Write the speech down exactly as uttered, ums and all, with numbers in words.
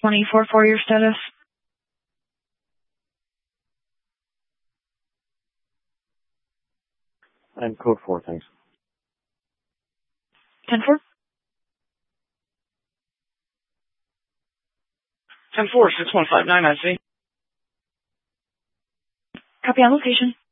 twenty-four for your status. I'm code four, thanks. ten four. ten four, six one five nine, I see. Copy on location.